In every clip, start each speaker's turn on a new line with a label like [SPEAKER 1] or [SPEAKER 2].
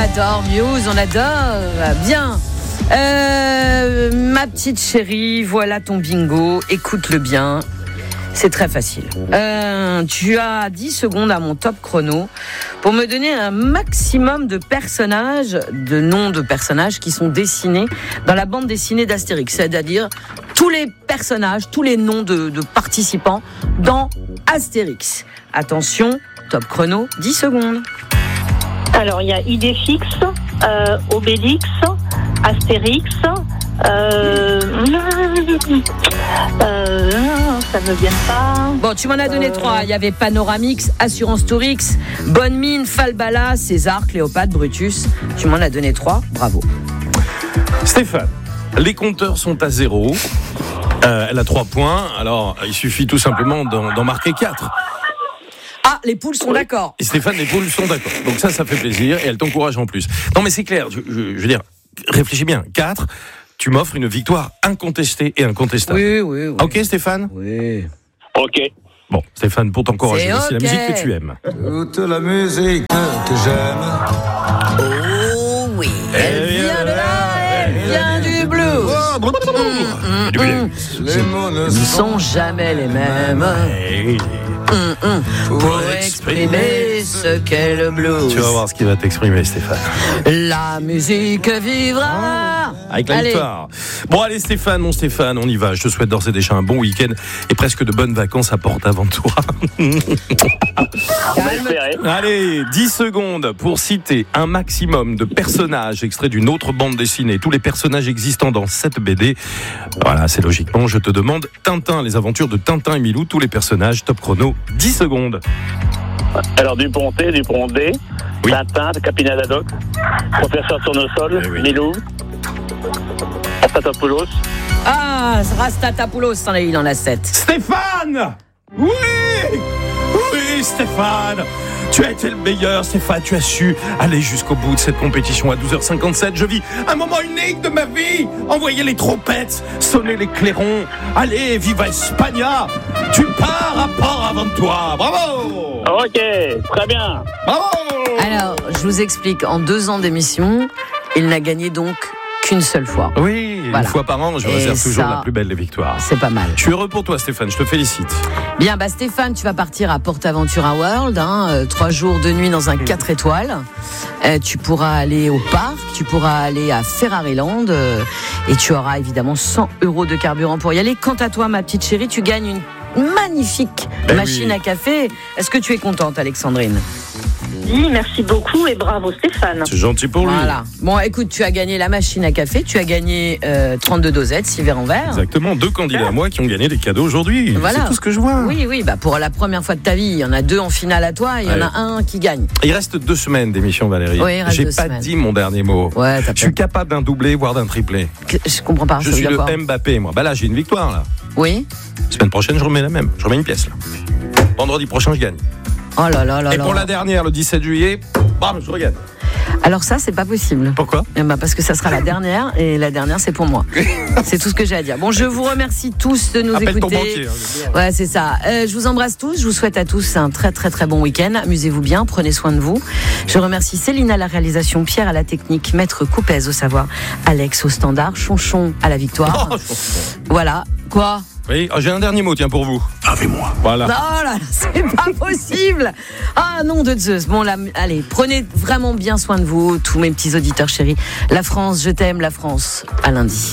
[SPEAKER 1] adore Muse, on adore. Bien. Ma petite chérie, voilà ton bingo. Écoute-le bien. C'est très facile. Tu as 10 secondes à mon top chrono pour me donner un maximum de personnages, de noms de personnages qui sont dessinés dans la bande dessinée d'Astérix. C'est-à-dire tous les personnages, tous les noms de participants dans Astérix. Attention, top chrono, 10 secondes.
[SPEAKER 2] Alors, il y a Idéfix, Obélix, Astérix, ça ne vient pas.
[SPEAKER 1] Bon, tu m'en as donné 3. Il y avait Panoramix, Assurance Tourix, Bonne Mine, Falbala, César, Cléopâtre, Brutus. Tu m'en as donné 3. Bravo.
[SPEAKER 3] Stéphane, les compteurs sont à 0. Elle a 3 points. Alors, il suffit tout simplement d'en marquer 4.
[SPEAKER 1] Ah, les poules sont d'accord.
[SPEAKER 3] Et Stéphane, les poules sont d'accord. Donc ça fait plaisir et elle t'encourage en plus. Non, mais c'est clair. Je veux dire, réfléchis bien. 4, tu m'offres une victoire incontestée et incontestable.
[SPEAKER 1] Oui.
[SPEAKER 3] Ok, Stéphane ?
[SPEAKER 1] Oui.
[SPEAKER 4] Ok.
[SPEAKER 3] Bon, Stéphane, pour t'encourager,
[SPEAKER 1] C'est
[SPEAKER 3] voici la
[SPEAKER 1] ok.
[SPEAKER 3] musique que tu aimes.
[SPEAKER 5] Toute la musique que j'aime.
[SPEAKER 1] Oh oui. Elle vient de là, elle vient du blues.
[SPEAKER 5] Les mots ne
[SPEAKER 1] Ils sont jamais les mêmes. Pour exprimer ce qu'est le blues.
[SPEAKER 3] Tu vas voir ce qui va t'exprimer, Stéphane.
[SPEAKER 1] La musique vivra.
[SPEAKER 3] Avec la
[SPEAKER 1] Allez.
[SPEAKER 3] victoire. Bon, allez, Stéphane, mon Stéphane, on y va. Je te souhaite d'ores et déjà un bon week-end et presque de bonnes vacances à Porte-Aventura. Allez, 10 secondes pour citer un maximum de personnages extraits d'une autre bande dessinée. Tous les personnages existants dans cette BD. Voilà, c'est logiquement, je te demande Tintin, les aventures de Tintin et Milou, tous les personnages, top chrono, 10 secondes.
[SPEAKER 4] Alors, Duponté, Dupondé,
[SPEAKER 3] Oui.
[SPEAKER 4] Tintin, Capitaine Haddock, Professeur Tournesol,
[SPEAKER 3] Eh oui.
[SPEAKER 4] Milou, Patatopoulos.
[SPEAKER 1] Ah, Rastatapoulos, il en a 7.
[SPEAKER 3] Stéphane! Oui! Oui, Stéphane! Tu as été le meilleur, Stéphane. Tu as su aller jusqu'au bout de cette compétition à 12h57. Je vis un moment unique de ma vie. Envoyer les trompettes, sonner les clairons. Allez, viva Espagna! Tu pars à Port-Aventura. Bravo!
[SPEAKER 4] Ok, très bien.
[SPEAKER 3] Bravo!
[SPEAKER 1] Alors, je vous explique, en 2 ans d'émission, il n'a gagné donc qu'une seule fois.
[SPEAKER 3] Oui,
[SPEAKER 1] Voilà.
[SPEAKER 3] une fois par an, je
[SPEAKER 1] Et
[SPEAKER 3] réserve toujours
[SPEAKER 1] ça,
[SPEAKER 3] la plus belle des victoires.
[SPEAKER 1] C'est pas mal.
[SPEAKER 3] Je suis heureux pour toi, Stéphane. Je te félicite.
[SPEAKER 1] Bien, Stéphane, tu vas partir à PortAventura World, 3 jours, 2 nuits dans un 4 étoiles. Tu pourras aller au parc, tu pourras aller à Ferrariland et tu auras évidemment 100 € de carburant pour y aller. Quant à toi, ma petite chérie, tu gagnes une magnifique machine à café. Est-ce que tu es contente, Alexandrine ?
[SPEAKER 2] Oui, merci beaucoup et bravo Stéphane.
[SPEAKER 3] C'est gentil pour lui.
[SPEAKER 1] Voilà. Bon, écoute, tu as gagné la machine à café, tu as gagné 32 dosettes, 6 verres en verre.
[SPEAKER 3] Exactement, 2 candidats à moi qui ont gagné des cadeaux aujourd'hui.
[SPEAKER 1] Voilà.
[SPEAKER 3] C'est tout ce que je vois.
[SPEAKER 1] Oui, pour la première fois de ta vie, il y en a 2 en finale à toi, il y en a un qui gagne.
[SPEAKER 3] Il reste 2 semaines d'émission, Valérie.
[SPEAKER 1] Oui, il reste
[SPEAKER 3] J'ai
[SPEAKER 1] 2
[SPEAKER 3] pas
[SPEAKER 1] semaines.
[SPEAKER 3] dit mon dernier mot.
[SPEAKER 1] Ouais,
[SPEAKER 3] Je suis capable d'un doublé, voire d'un triplé.
[SPEAKER 1] Je comprends pas.
[SPEAKER 3] Je
[SPEAKER 1] ça veut
[SPEAKER 3] suis
[SPEAKER 1] dire
[SPEAKER 3] le
[SPEAKER 1] quoi ?
[SPEAKER 3] Mbappé, moi. Bah là, j'ai une victoire, là.
[SPEAKER 1] Oui.
[SPEAKER 3] Semaine prochaine, je remets la même. Je remets une pièce, là. Vendredi prochain, je gagne.
[SPEAKER 1] Oh là là là
[SPEAKER 3] Et
[SPEAKER 1] là.
[SPEAKER 3] pour la dernière, le 17 juillet, bam, je regagne.
[SPEAKER 1] Alors ça, c'est pas possible.
[SPEAKER 3] Pourquoi ?
[SPEAKER 1] Parce que ça sera la dernière et la dernière, c'est pour moi. C'est tout ce que j'ai à dire. Bon, je vous remercie tous de nous
[SPEAKER 3] Appelle ton
[SPEAKER 1] écouter.
[SPEAKER 3] banquier. Hein,
[SPEAKER 1] Ouais, c'est ça. Je vous embrasse tous. Je vous souhaite à tous un très très très bon week-end. Amusez-vous bien, prenez soin de vous. Je remercie Céline à la réalisation, Pierre à la technique, Maître Coupez au savoir, Alex au standard, Chonchon à la victoire. Voilà. Quoi ?
[SPEAKER 3] Oui, j'ai un dernier mot, tiens, pour vous. Avez-moi. Voilà.
[SPEAKER 1] Oh là là, c'est pas possible. Ah nom de Zeus. Bon là, allez, prenez vraiment bien soin de vous, tous mes petits auditeurs chéris. La France, je t'aime, la France. À lundi.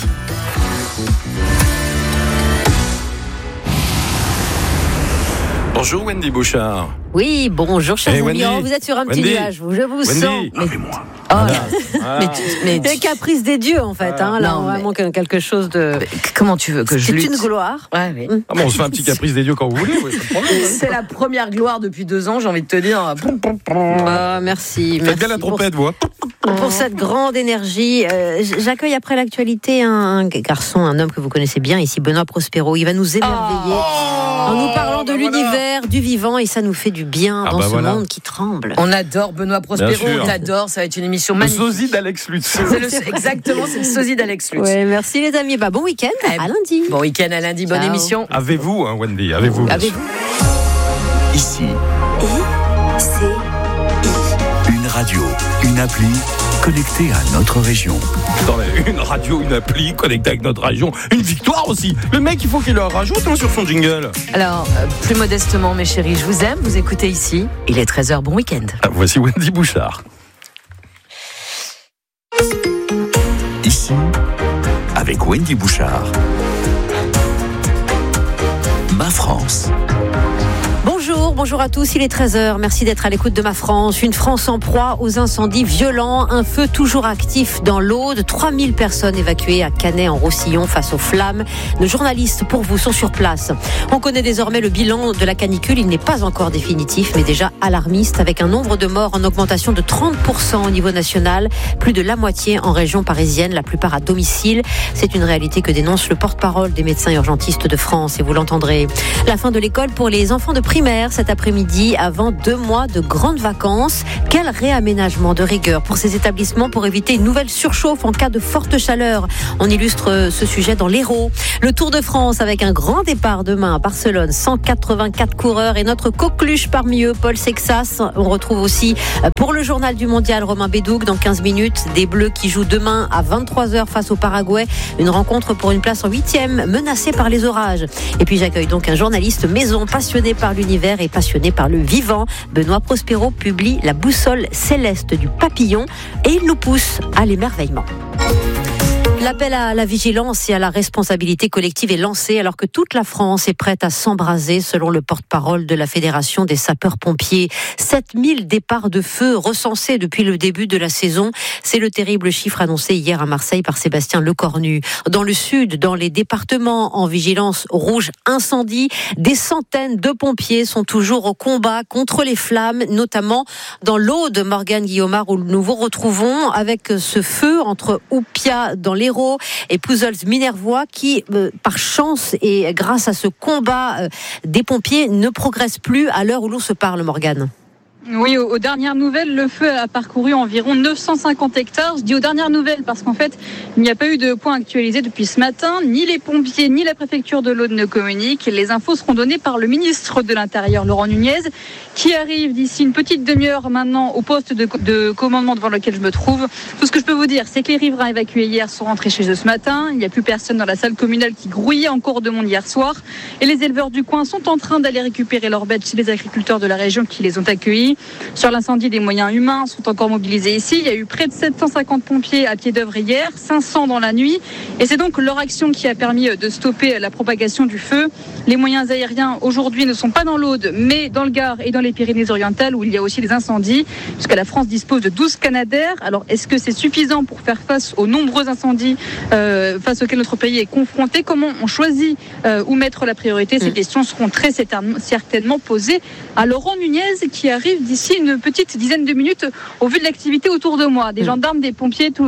[SPEAKER 3] Bonjour, Wendy Bouchard.
[SPEAKER 6] Oui, bonjour chers
[SPEAKER 3] Hey,
[SPEAKER 6] amis.
[SPEAKER 3] Wendy.
[SPEAKER 6] Oh, vous êtes sur un petit
[SPEAKER 3] Wendy.
[SPEAKER 6] nuage, je vous
[SPEAKER 3] Wendy.
[SPEAKER 6] sens.
[SPEAKER 3] Avez-moi.
[SPEAKER 1] Oh,
[SPEAKER 3] Voilà.
[SPEAKER 1] mais
[SPEAKER 6] Les caprices des dieux en fait, hein, là
[SPEAKER 1] Non, mais-
[SPEAKER 6] vraiment quelque chose de...
[SPEAKER 1] comment tu veux que je
[SPEAKER 6] C'est
[SPEAKER 1] lutte
[SPEAKER 6] une gloire.
[SPEAKER 1] Ouais, mais
[SPEAKER 3] Ah bon, on se fait un petit caprice des dieux quand vous voulez. Oui, pas de problème.
[SPEAKER 1] c'est la première gloire depuis 2 ans, j'ai envie de te dire.
[SPEAKER 6] Ah, merci.
[SPEAKER 3] Faites bien la trompette, vous.
[SPEAKER 6] Pour cette grande énergie. J'accueille après l'actualité un garçon, un homme que vous connaissez bien ici, Benoît Prospero. Il va nous émerveiller en nous parlant de l'univers, du vivant, et ça nous fait du bien dans ce monde qui tremble.
[SPEAKER 1] On adore Benoît Prospero,
[SPEAKER 3] Bien sûr.
[SPEAKER 1] on t'adore, ça va être une émission
[SPEAKER 3] Le
[SPEAKER 1] magnifique.
[SPEAKER 3] sosie d'Alex Lutz.
[SPEAKER 1] Exactement, c'est le sosie d'Alex Lutz.
[SPEAKER 6] Ouais, merci les amis. Bon week-end, à lundi.
[SPEAKER 1] Bon week-end à lundi, bonne
[SPEAKER 6] Ciao.
[SPEAKER 1] émission.
[SPEAKER 3] Avez-vous, hein, Wendy, avez-vous.
[SPEAKER 6] Avez-vous
[SPEAKER 7] Ici, une radio, une appli connectée à notre région.
[SPEAKER 3] Une radio, une appli connectée avec notre région. Une victoire aussi. Le mec, il faut qu'il leur rajoute sur son jingle.
[SPEAKER 1] Alors, plus modestement, mes chéris, je vous aime. Vous écoutez ici. Il est 13h, bon week-end.
[SPEAKER 3] Voici Wendy Bouchard.
[SPEAKER 7] Ici, avec Wendy Bouchard. Ma France.
[SPEAKER 6] Bonjour à tous, il est 13h, merci d'être à l'écoute de Ma France. Une France en proie aux incendies violents, un feu toujours actif dans l'Aude, 3000 personnes évacuées à Canet-en-Roussillon face aux flammes. Nos journalistes pour vous sont sur place. On connaît désormais le bilan de la canicule, il n'est pas encore définitif mais déjà alarmiste avec un nombre de morts en augmentation de 30% au niveau national, plus de la moitié en région parisienne, la plupart à domicile. C'est une réalité que dénonce le porte-parole des médecins urgentistes de France et vous l'entendrez. La fin de l'école pour les enfants de primaire cet après-midi avant 2 mois de grandes vacances. Quel réaménagement de rigueur pour ces établissements pour éviter une nouvelle surchauffe en cas de forte chaleur. On illustre ce sujet dans l'Hérault. Le Tour de France avec un grand départ demain à Barcelone. 184 coureurs et notre coqueluche parmi eux, Paul Sexas. On retrouve aussi pour le journal du mondial Romain Bédoug dans 15 minutes. Des Bleus qui jouent demain à 23h face au Paraguay. Une rencontre pour une place en 8e menacée par les orages. Et puis j'accueille donc un journaliste maison passionné par l'univers et passionné par le vivant. Benoît Prospero publie La boussole céleste du papillon et il nous pousse à l'émerveillement. L'appel à la vigilance et à la responsabilité collective est lancé alors que toute la France est prête à s'embraser selon le porte-parole de la Fédération des sapeurs-pompiers. 7000 départs de feu recensés depuis le début de la saison. C'est le terrible chiffre annoncé hier à Marseille par Sébastien Lecornu. Dans le sud, dans les départements en vigilance rouge incendie, des centaines de pompiers sont toujours au combat contre les flammes, notamment dans l'Aude, Morgane Guillaumard, où nous vous retrouvons avec ce feu entre Oupia dans l'Hérault et Pouzols-Minervois qui, par chance et grâce à ce combat des pompiers, ne progresse plus à l'heure où l'on se parle, Morgane.
[SPEAKER 8] Oui, aux dernières nouvelles, le feu a parcouru environ 950 hectares. Je dis aux dernières nouvelles parce qu'en fait, il n'y a pas eu de point actualisé depuis ce matin. Ni les pompiers, ni la préfecture de l'Aude ne communiquent. Les infos seront données par le ministre de l'Intérieur, Laurent Nunez, qui arrive d'ici une petite demi-heure maintenant au poste de commandement devant lequel je me trouve. Tout ce que je peux vous dire, c'est que les riverains évacués hier sont rentrés chez eux ce matin. Il n'y a plus personne dans la salle communale qui grouillait encore de monde hier soir. Et les éleveurs du coin sont en train d'aller récupérer leurs bêtes chez les agriculteurs de la région qui les ont accueillis. Sur l'incendie, des moyens humains sont encore mobilisés ici. Il y a eu près de 750 pompiers à pied d'œuvre hier, 500 dans la nuit. Et c'est donc leur action qui a permis de stopper la propagation du feu. Les moyens aériens aujourd'hui ne sont pas dans l'Aude, mais dans le Gard et dans les Pyrénées-Orientales où il y a aussi des incendies, puisque la France dispose de 12 Canadair. Alors, est-ce que c'est suffisant pour faire face aux nombreux incendies face auxquels notre pays est confronté? Comment on choisit où mettre la priorité? Ces questions seront très certainement posées à Laurent Nunez qui arrive d'ici une petite dizaine de minutes au vu de l'activité autour de moi. Des gendarmes, des pompiers, tout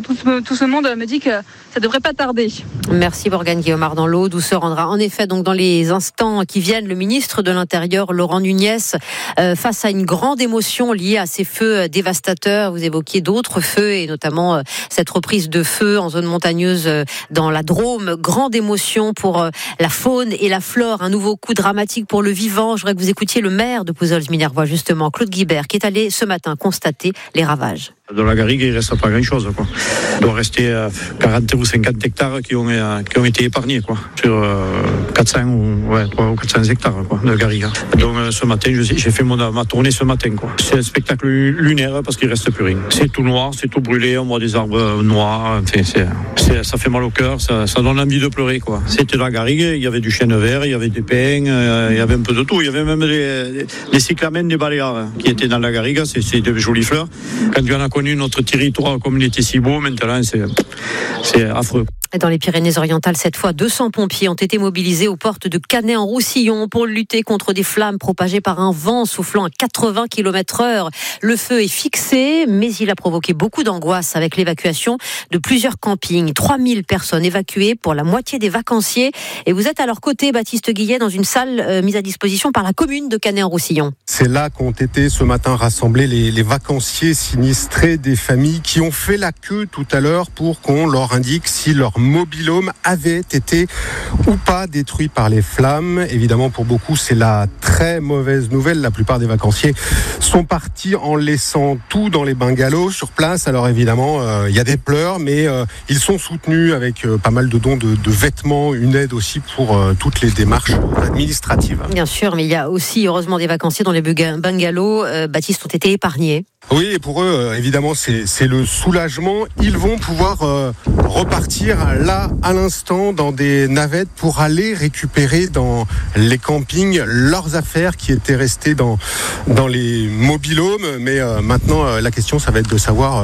[SPEAKER 8] ce monde me dit que ça devrait pas tarder.
[SPEAKER 6] Merci Morgane Guillaumard dans l'Aude où se rendra en effet donc dans les instants qui viennent le ministre de l'Intérieur Laurent Nunez face à une grande émotion liée à ces feux dévastateurs. Vous évoquiez d'autres feux et notamment cette reprise de feu en zone montagneuse dans la Drôme. Grande émotion pour la faune et la flore. Un nouveau coup dramatique pour le vivant. Je voudrais que vous écoutiez le maire de Pouzols-Minervois justement, Claude Guibert, qui est allé ce matin constater les ravages.
[SPEAKER 9] Dans la garrigue, il ne reste pas grand-chose, quoi. Il doit rester 40 ou 50 hectares qui ont été épargnés, quoi. Sur 400 ou 400 hectares, quoi, de garrigue. Donc ce matin, j'ai fait ma tournée ce matin, quoi. C'est un spectacle lunaire parce qu'il ne reste plus rien. C'est tout noir, c'est tout brûlé, on voit des arbres noirs. Enfin, ça fait mal au cœur, ça donne envie de pleurer, quoi. C'était la garrigue, il y avait du chêne vert, il y avait des pins, il y avait un peu de tout. Il y avait même des cyclamènes, des baléares qui étaient dans la garrigue. C'est de jolies fleurs. Quand tu en as connu notre territoire comme il était si beau, maintenant c'est affreux.
[SPEAKER 6] Dans les Pyrénées-Orientales, cette fois, 200 pompiers ont été mobilisés aux portes de Canet-en-Roussillon pour lutter contre des flammes propagées par un vent soufflant à 80 km/h. Le feu est fixé, mais il a provoqué beaucoup d'angoisse avec l'évacuation de plusieurs campings. 3000 personnes évacuées pour la moitié des vacanciers. Et vous êtes à leur côté, Baptiste Guillet, dans une salle mise à disposition par la commune de Canet-en-Roussillon.
[SPEAKER 10] C'est là qu'ont été ce matin rassemblés les vacanciers sinistrés des familles qui ont fait la queue tout à l'heure pour qu'on leur indique si leur mobil-home avait été ou pas détruit par les flammes. Évidemment, pour beaucoup, c'est la très mauvaise nouvelle. La plupart des vacanciers sont partis en laissant tout dans les bungalows sur place. Alors évidemment, il y a des pleurs, mais ils sont soutenus avec pas mal de dons de vêtements, une aide aussi pour toutes les démarches administratives.
[SPEAKER 6] Bien sûr, mais il y a aussi heureusement des vacanciers dont les bungalows, Baptiste, ont été épargnés.
[SPEAKER 10] Oui, et pour eux, évidemment, c'est le soulagement. Ils vont pouvoir repartir là, à l'instant, dans des navettes pour aller récupérer dans les campings leurs affaires qui étaient restées dans les mobil-homes. Mais maintenant, la question, ça va être de savoir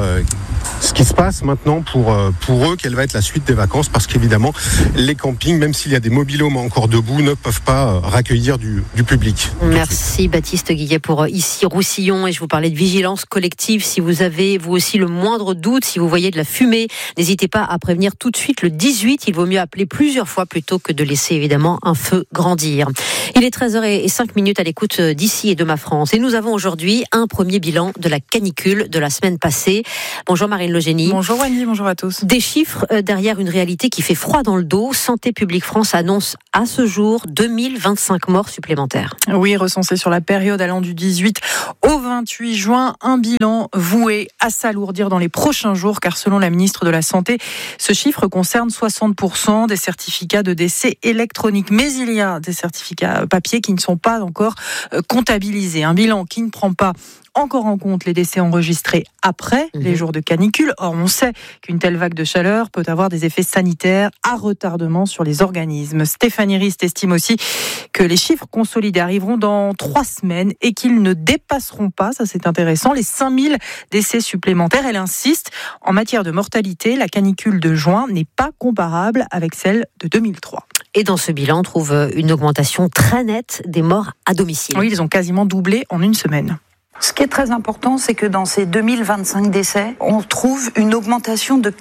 [SPEAKER 10] ce qui se passe maintenant pour eux, quelle va être la suite des vacances, parce qu'évidemment, les campings, même s'il y a des mobil-homes encore debout, ne peuvent pas raccueillir du public.
[SPEAKER 6] Merci Baptiste Guillet pour ici Roussillon, et je vous parlais de vigilance collective. Si vous avez vous aussi le moindre doute, si vous voyez de la fumée, n'hésitez pas à prévenir tout de suite le 18. Il vaut mieux appeler plusieurs fois plutôt que de laisser évidemment un feu grandir. Il est 13h05 à l'écoute d'ici et de ma France. Et nous avons aujourd'hui un premier bilan de la canicule de la semaine passée. Bonjour Marine Legénie.
[SPEAKER 11] Bonjour Wendy, bonjour à tous.
[SPEAKER 6] Des chiffres derrière une réalité qui fait froid dans le dos. Santé publique France annonce à ce jour 2025 morts supplémentaires.
[SPEAKER 11] Oui, recensés sur la période allant du 18 au 28 juin, un bilan voué à s'alourdir dans les prochains jours, car selon la ministre de la Santé, ce chiffre concerne 60% des certificats de décès électroniques. Mais il y a des certificats papier qui ne sont pas encore comptabilisés. Un bilan qui ne prend pas encore en compte les décès enregistrés après les jours de canicule. Or, on sait qu'une telle vague de chaleur peut avoir des effets sanitaires à retardement sur les organismes. Stéphanie Rist estime aussi que les chiffres consolidés arriveront dans 3 semaines et qu'ils ne dépasseront pas, ça c'est intéressant, les 5000 décès supplémentaires. Elle insiste, en matière de mortalité, la canicule de juin n'est pas comparable avec celle de 2003.
[SPEAKER 6] Et dans ce bilan, on trouve une augmentation très nette des morts à domicile.
[SPEAKER 11] Oui, ils ont quasiment doublé en une semaine.
[SPEAKER 12] Ce qui est très important, c'est que dans ces 2025 décès, on trouve une augmentation de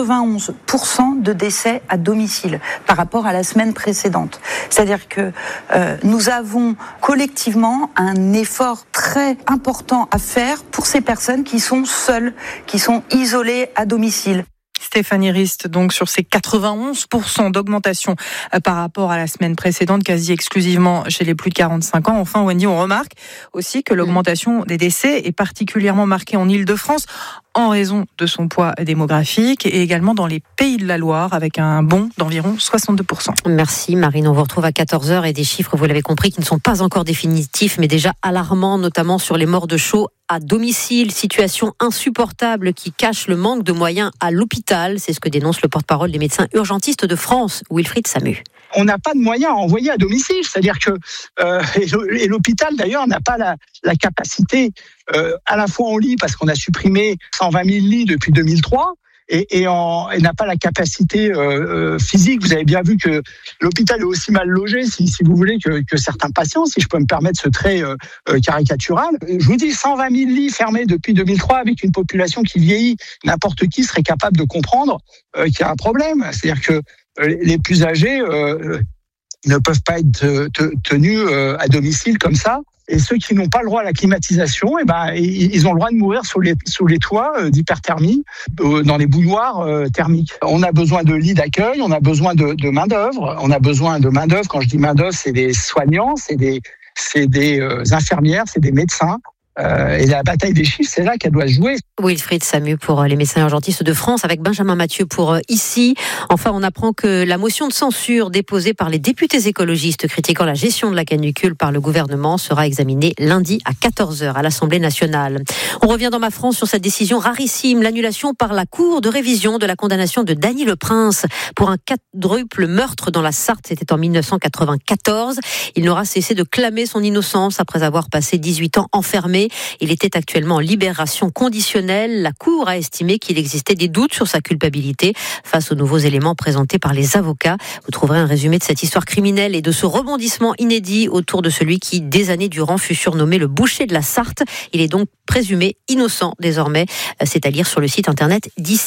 [SPEAKER 12] 91% de décès à domicile par rapport à la semaine précédente. C'est-à-dire que nous avons collectivement un effort très important à faire pour ces personnes qui sont seules, qui sont isolées à domicile.
[SPEAKER 11] Stéphanie Rist, donc sur ces 91% d'augmentation par rapport à la semaine précédente, quasi exclusivement chez les plus de 45 ans. Enfin, Wendy, on remarque aussi que l'augmentation des décès est particulièrement marquée en Île-de-France en raison de son poids démographique et également dans les Pays de la Loire avec un bond d'environ 62%.
[SPEAKER 6] Merci Marine, on vous retrouve à 14h et des chiffres, vous l'avez compris, qui ne sont pas encore définitifs mais déjà alarmants, notamment sur les morts de chaud à domicile, situation insupportable qui cache le manque de moyens à l'hôpital. C'est ce que dénonce le porte-parole des médecins urgentistes de France, Wilfried Samu.
[SPEAKER 13] On n'a pas de moyens à envoyer à domicile, c'est-à-dire que et l'hôpital d'ailleurs n'a pas la capacité à la fois en lit, parce qu'on a supprimé 120 000 lits depuis 2003, et n'a pas la capacité physique. Vous avez bien vu que l'hôpital est aussi mal logé, si vous voulez, que certains patients, si je peux me permettre ce trait caricatural. Je vous dis, 120 000 lits fermés depuis 2003 avec une population qui vieillit. N'importe qui serait capable de comprendre qu'il y a un problème. C'est-à-dire que les plus âgés ne peuvent pas être tenus à domicile comme ça. Et ceux qui n'ont pas le droit à la climatisation, ils ont le droit de mourir sous les toits d'hyperthermie, dans les bouilloires thermiques. On a besoin de lits d'accueil, on a besoin de main-d'œuvre. On a besoin de main-d'œuvre. Quand je dis main-d'œuvre, c'est des soignants, c'est des infirmières, c'est des médecins. Et la bataille des chiffres, c'est là qu'elle doit se jouer.
[SPEAKER 6] Wilfried Samu pour les médecins urgentistes de France, avec Benjamin Mathieu pour ici. Enfin, on apprend que la motion de censure déposée par les députés écologistes critiquant la gestion de la canicule par le gouvernement sera examinée lundi à 14h à l'Assemblée nationale. On revient dans ma France sur cette décision rarissime, l'annulation par la Cour de révision de la condamnation de Dany Le Prince pour un quadruple meurtre dans la Sarthe. C'était en 1994. Il n'aura cessé de clamer son innocence après avoir passé 18 ans enfermé. Il était actuellement en libération conditionnelle. La Cour a estimé qu'il existait des doutes sur sa culpabilité face aux nouveaux éléments présentés par les avocats. Vous trouverez un résumé de cette histoire criminelle et de ce rebondissement inédit autour de celui qui, des années durant, fut surnommé le boucher de la Sarthe. Il est donc présumé innocent désormais. C'est à lire sur le site internet d'ici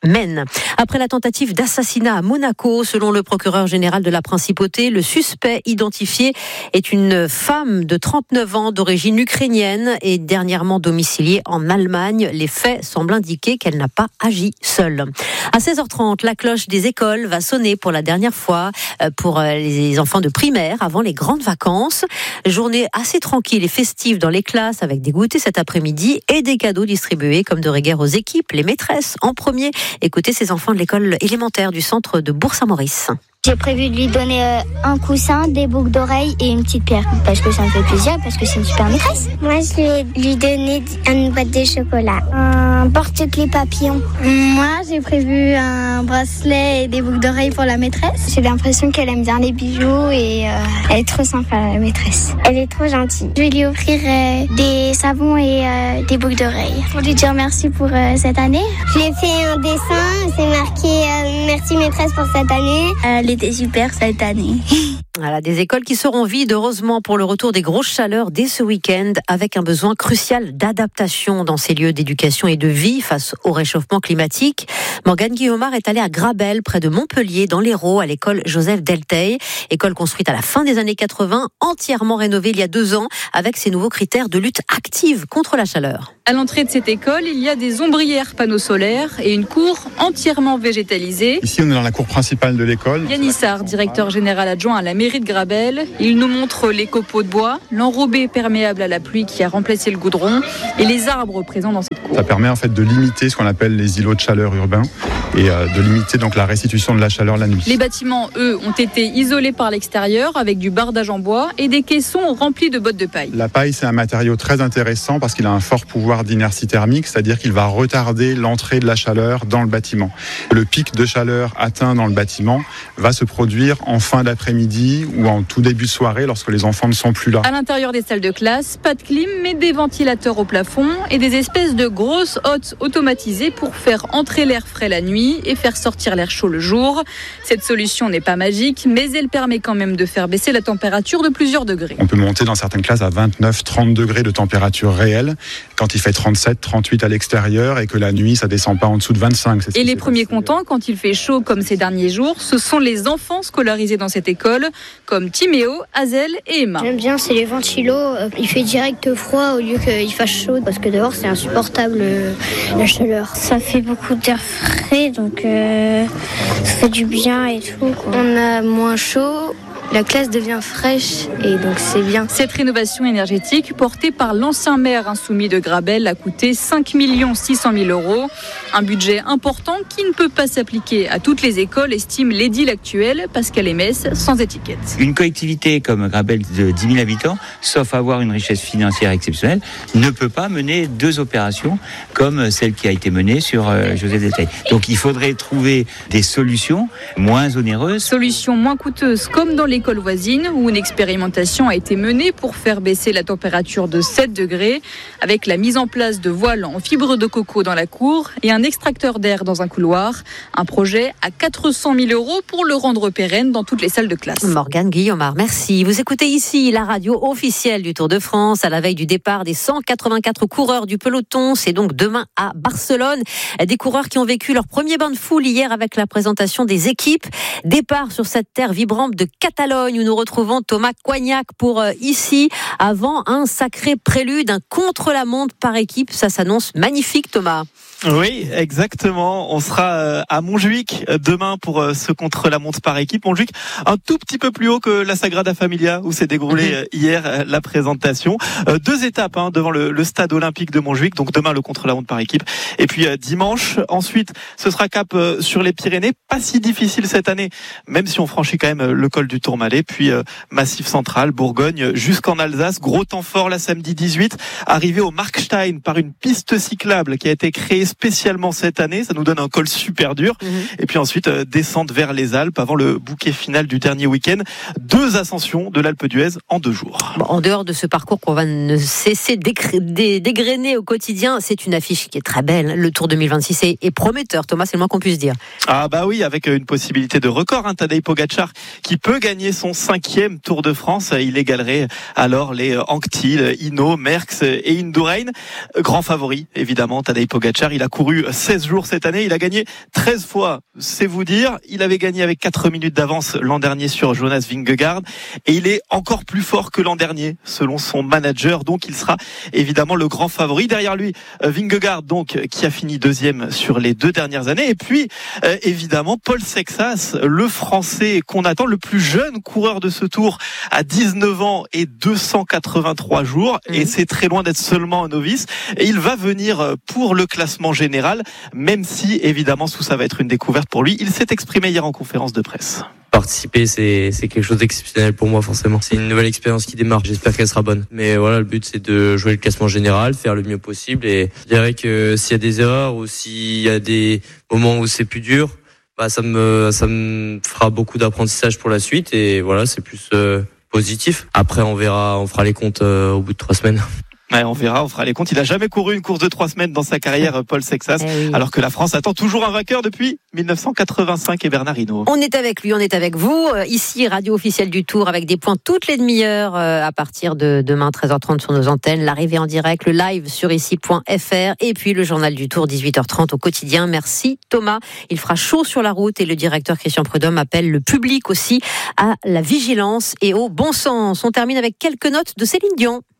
[SPEAKER 6] Maine. Après la tentative d'assassinat à Monaco, selon le procureur général de la Principauté, le suspect identifié est une femme de 39 ans d'origine ukrainienne et dernièrement domiciliée en Allemagne. Les faits semblent indiquer qu'elle n'a pas agi seule. À 16h30, la cloche des écoles va sonner pour la dernière fois pour les enfants de primaire avant les grandes vacances. Journée assez tranquille et festive dans les classes avec des goûters cet après-midi et des cadeaux distribués comme de rigueur aux équipes, les maîtresses en premier. Écoutez ces enfants de l'école élémentaire du centre de Bourg-Saint-Maurice.
[SPEAKER 14] J'ai prévu de lui donner un coussin, des boucles d'oreilles et une petite pierre. Parce que ça me fait plaisir, parce que c'est une super maîtresse. Moi, je vais lui donner une boîte de chocolat. Un porte-clés papillon. Moi, j'ai prévu un bracelet et des boucles d'oreilles pour la maîtresse. J'ai l'impression qu'elle aime bien les bijoux et elle est trop sympa, la maîtresse. Elle est trop gentille. Je vais lui offrir des savons et des boucles d'oreilles. Pour lui dire merci pour cette année. Je lui ai fait un dessin, c'est marqué merci maîtresse pour cette année. Elle était super cette année.
[SPEAKER 6] Voilà, des écoles qui seront vides, heureusement, pour le retour des grosses chaleurs dès ce week-end, avec un besoin crucial d'adaptation dans ces lieux d'éducation et de vie face au réchauffement climatique. Morgane Guillaumard est allée à Grabel, près de Montpellier, dans l'Hérault, à l'école Joseph Delteil. École construite à la fin des années 80, entièrement rénovée il y a 2 ans, avec ses nouveaux critères de lutte active contre la chaleur.
[SPEAKER 8] À l'entrée de cette école, il y a des ombrières panneaux solaires et une cour entièrement végétalisée.
[SPEAKER 15] Ici, on est dans la cour principale de l'école.
[SPEAKER 8] Yann Issard, directeur général adjoint à la mairie de Grabel. Il nous montre les copeaux de bois, l'enrobé perméable à la pluie qui a remplacé le goudron et les arbres présents dans cette cour.
[SPEAKER 15] Ça permet en fait de limiter ce qu'on appelle les îlots de chaleur urbains et de limiter donc la restitution de la chaleur la nuit.
[SPEAKER 8] Les bâtiments, eux, ont été isolés par l'extérieur avec du bardage en bois et des caissons remplis de bottes de paille.
[SPEAKER 15] La paille, c'est un matériau très intéressant parce qu'il a un fort pouvoir d'inertie thermique, c'est-à-dire qu'il va retarder l'entrée de la chaleur dans le bâtiment. Le pic de chaleur atteint dans le bâtiment va se produire en fin d'après-midi ou en tout début de soirée lorsque les enfants ne sont plus là.
[SPEAKER 8] À l'intérieur des salles de classe, pas de clim, mais des ventilateurs au plafond et des espèces de grosses hottes automatisées pour faire entrer l'air frais la nuit et faire sortir l'air chaud le jour. Cette solution n'est pas magique, mais elle permet quand même de faire baisser la température de plusieurs degrés.
[SPEAKER 15] On peut monter dans certaines classes à 29-30 degrés de température réelle quand il fait 37-38 à l'extérieur et que la nuit ça descend pas en dessous de 25.
[SPEAKER 8] Et les premiers contents quand il fait chaud comme ces derniers jours, ce sont les enfants scolarisés dans cette école comme Timéo, Hazel et Emma.
[SPEAKER 14] J'aime bien, c'est les ventilos. Il fait direct froid au lieu qu'il fasse chaud parce que dehors c'est insupportable la chaleur. Ça fait beaucoup d'air frais donc ça fait du bien et tout, quoi. On a moins chaud. La classe devient fraîche et donc c'est bien.
[SPEAKER 8] Cette rénovation énergétique portée par l'ancien maire insoumis de Grabel a coûté 5 600 000 €. Un budget important qui ne peut pas s'appliquer à toutes les écoles, estime l'édile actuelle Pascal Emès, sans étiquette.
[SPEAKER 16] Une collectivité comme Grabel de 10 000 habitants, sauf avoir une richesse financière exceptionnelle, ne peut pas mener 2 opérations comme celle qui a été menée sur Joseph Delteil. Donc il faudrait trouver des solutions moins onéreuses.
[SPEAKER 8] Solutions moins coûteuses comme dans l'école voisine où une expérimentation a été menée pour faire baisser la température de 7 degrés avec la mise en place de voiles en fibre de coco dans la cour et un extracteur d'air dans un couloir. Un projet à 400 000 € pour le rendre pérenne dans toutes les salles de classe.
[SPEAKER 6] Morgane Guillaumard, merci. Vous écoutez ici la radio officielle du Tour de France à la veille du départ des 184 coureurs du peloton. C'est donc demain à Barcelone. Des coureurs qui ont vécu leur premier bain de foule hier avec la présentation des équipes. Départ sur cette terre vibrante de Catalogne où nous retrouvons Thomas Coignac pour ici avant un sacré prélude, un contre-la-montre par équipe. Ça s'annonce magnifique, Thomas.
[SPEAKER 17] Oui, exactement. On sera à Montjuïc demain pour ce contre-la-montre par équipe. Montjuïc, un tout petit peu plus haut que la Sagrada Familia où s'est déroulée hier la présentation. 2 étapes devant le stade olympique de Montjuïc. Donc demain le contre-la-montre par équipe. Et puis dimanche, ensuite, ce sera cap sur les Pyrénées. Pas si difficile cette année, même si on franchit quand même le col du Tourmalet. Puis Massif Central, Bourgogne, jusqu'en Alsace. Gros temps fort là samedi 18. Arrivé au Markstein par une piste cyclable qui a été créée spécialement cette année. Ça nous donne un col super dur. Et puis ensuite, descente vers les Alpes avant le bouquet final du dernier week-end. 2 ascensions de l'Alpe d'Huez en 2 jours.
[SPEAKER 6] Bon, en dehors de ce parcours qu'on va ne cesser d'égrener au quotidien, c'est une affiche qui est très belle. Le Tour 2026 est prometteur, Thomas, c'est le moins qu'on puisse dire.
[SPEAKER 17] Ah bah oui, avec une possibilité de record. Tadej Pogačar qui peut gagner gagner son 5e Tour de France. Il égalerait alors les Anquetil, Hinault, Merckx et Indurain. Grand favori, évidemment, Tadej Pogačar. Il a couru 16 jours cette année. Il a gagné 13 fois, c'est vous dire. Il avait gagné avec 4 minutes d'avance l'an dernier sur Jonas Vingegaard. Et il est encore plus fort que l'an dernier, selon son manager. Donc, il sera évidemment le grand favori. Derrière lui, Vingegaard, donc, qui a fini 2e sur les 2 dernières années. Et puis, évidemment, Paul Sexas, le Français qu'on attend, le plus jeune coureur de ce Tour, à 19 ans et 283 jours. Et c'est très loin d'être seulement un novice. Et il va venir pour le classement général, même si, évidemment, ça va être une découverte pour lui. Il s'est exprimé hier en conférence de presse.
[SPEAKER 18] Participer, c'est quelque chose d'exceptionnel pour moi, forcément. C'est une nouvelle expérience qui démarre. J'espère qu'elle sera bonne. Mais voilà, le but, c'est de jouer le classement général, faire le mieux possible. Et je dirais que s'il y a des erreurs ou s'il y a des moments où c'est plus dur, ça me fera beaucoup d'apprentissage pour la suite. Et voilà, c'est plus positif. Après, on verra, on fera les comptes au bout de 3 semaines.
[SPEAKER 17] Ouais, on verra, on fera les comptes. Il a jamais couru une course de 3 semaines dans sa carrière, Paul Sexas, alors que la France attend toujours un vainqueur depuis 1985 et Bernard Hinault.
[SPEAKER 6] On est avec lui, on est avec vous. Ici, radio officielle du Tour, avec des points toutes les demi-heures à partir de demain 13h30 sur nos antennes. L'arrivée en direct, le live sur ici.fr et puis le journal du Tour 18h30 au quotidien. Merci Thomas. Il fera chaud sur la route et le directeur Christian Prudhomme appelle le public aussi à la vigilance et au bon sens. On termine avec quelques notes de Céline Dion.